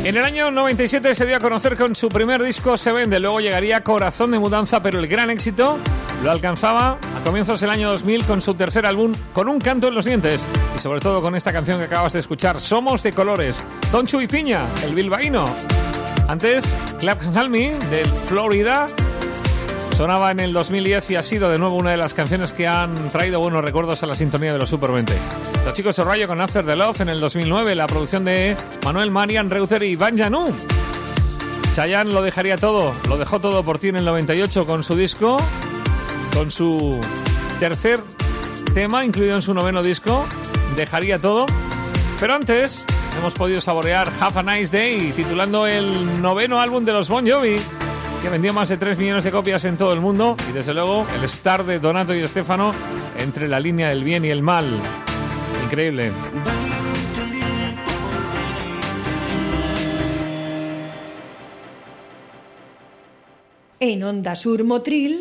En el año 97 se dio a conocer con su primer disco Se Vende, luego llegaría Corazón de Mudanza, pero el gran éxito lo alcanzaba a comienzos del año 2000 con su tercer álbum, Con un canto en los dientes, y sobre todo con esta canción que acabas de escuchar, Somos de colores, Tonchu y Piña, el bilbaíno. Antes, Clap and Help Me, del Florida, sonaba en el 2010 y ha sido de nuevo una de las canciones que han traído buenos recuerdos a la sintonía de los Super 20. Los Chicos de Rayo con After the Love en el 2009, la producción de Manuel Marian, Reuter y Van Janú. Chayanne lo dejaría todo, lo dejó todo por ti en el 98 con su disco, con su tercer tema incluido en su noveno disco, Dejaría todo. Pero antes hemos podido saborear Have a Nice Day, titulando el noveno álbum de los Bon Jovi, que vendió más de 3 millones de copias en todo el mundo, y desde luego el star de Donato y Stefano entre la línea del bien y el mal. Increíble. En Onda Sur Motril,